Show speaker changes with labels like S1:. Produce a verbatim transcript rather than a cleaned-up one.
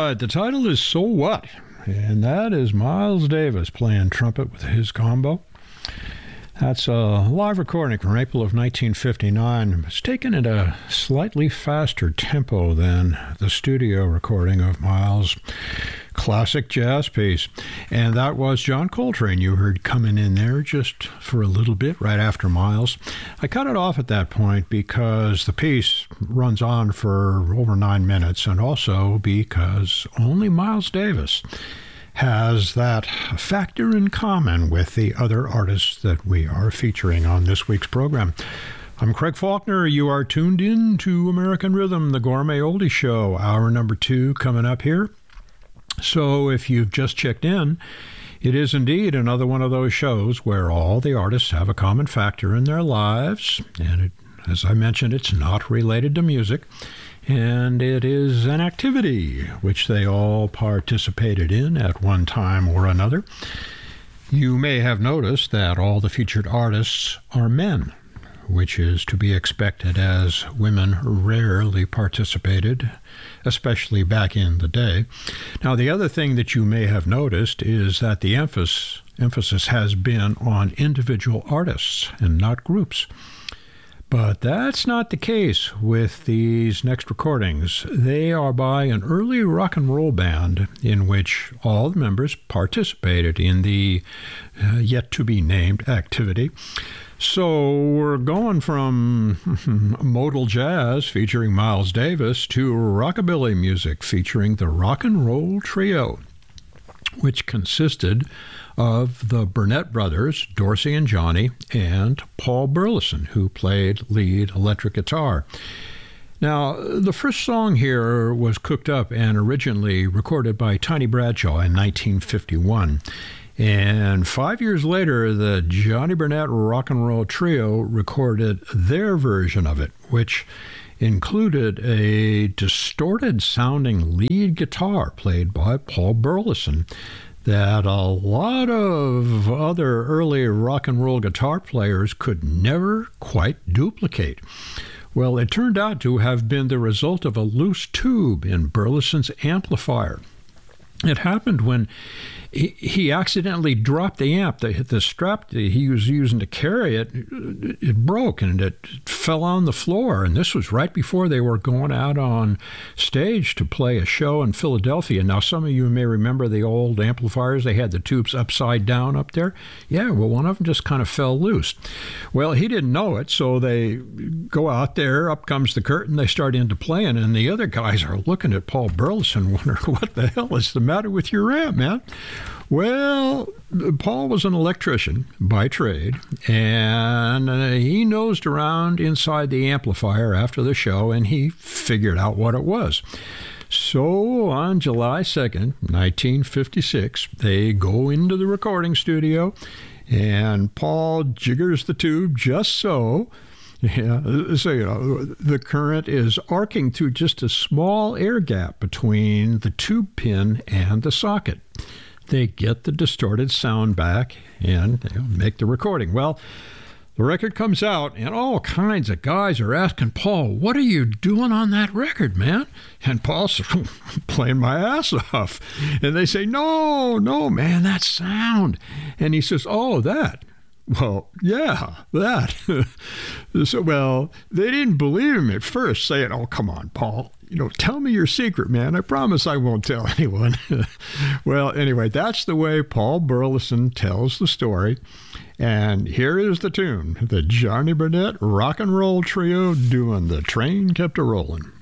S1: right, the title is So What? And that is Miles Davis playing trumpet with his combo. That's a live recording from April of nineteen fifty-nine. It's taken at a slightly faster tempo than the studio recording of Miles' classic jazz piece. And that was John Coltrane you heard coming in there just for a little bit right after Miles. I cut it off at that point because the piece runs on for over nine minutes and also because only Miles Davis has that factor in common with the other artists that we are featuring on this week's program. I'm Craig Faulkner. You are tuned in to American Rhythm, the Gourmet Oldie Show. Hour number two coming up here. So if you've just checked in, it is indeed another one of those shows where all the artists have a common factor in their lives. And it, as I mentioned, it's not related to music. And it is an activity which they all participated in at one time or another. You may have noticed that all the featured artists are men, which is to be expected as women rarely participated, especially back in the day. Now, the other thing that you may have noticed is that the emphasis, emphasis has been on individual artists and not groups. But that's not the case with these next recordings. They are by an early rock and roll band in which all the members participated in the uh, yet-to-be-named activity. So we're going from modal jazz featuring Miles Davis to rockabilly music featuring the Rock and Roll Trio, which consisted of the Burnett brothers, Dorsey and Johnny, and Paul Burleson, who played lead electric guitar. Now, the first song here was cooked up and originally recorded by Tiny Bradshaw in nineteen fifty-one. And five years later, the Johnny Burnett Rock and Roll Trio recorded their version of it, which included a distorted-sounding lead guitar played by Paul Burleson that a lot of other early rock and roll guitar players could never quite duplicate. Well, it turned out to have been the result of a loose tube in Burleson's amplifier. It happened when he, he accidentally dropped the amp. The, the strap that he was using to carry it, it broke and it fell on the floor. And this was right before they were going out on stage to play a show in Philadelphia. Now, some of you may remember the old amplifiers. They had the tubes upside down up there. Yeah, well, one of them just kind of fell loose. Well, he didn't know it, so they go out there, up comes the curtain, they start into playing, and the other guys are looking at Paul Burleson, wondering, what the hell is the matter with your amp, man? Well, Paul was an electrician by trade, and uh, he nosed around inside the amplifier after the show, and he figured out what it was. So on July second, nineteen fifty-six, they go into the recording studio, and Paul jiggers the tube just so. Yeah, so, you know, the current is arcing through just a small air gap between the tube pin and the socket. They get the distorted sound back and you know, make the recording. Well, the record comes out, and all kinds of guys are asking Paul, what are you doing on that record, man? And Paul's playing my ass off. And they say, no, no, man, that sound. And he says, oh, that. Well, yeah, that. So, well, they didn't believe him at first, saying, oh, come on, Paul. You know, tell me your secret, man. I promise I won't tell anyone. Well, anyway, that's the way Paul Burleson tells the story. And here is the tune, the Johnny Burnett Rock and Roll Trio doing The Train Kept A-Rollin'.